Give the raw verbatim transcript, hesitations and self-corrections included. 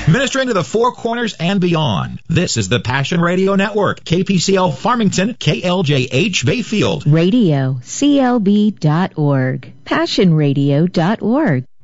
Ministering to the Four Corners and beyond. This is the Passion Radio Network. K P C L Farmington, K L J H Bayfield. Radio, C L B dot org. passion radio dot org.